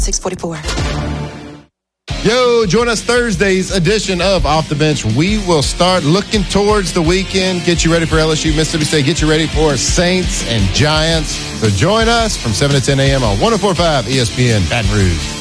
644. Yo, join us Thursday's edition of Off the Bench. We will start looking towards the weekend, get you ready for LSU, Mississippi State, get you ready for Saints and Giants. So join us from 7 to 10 a.m. on 104.5 ESPN Baton Rouge.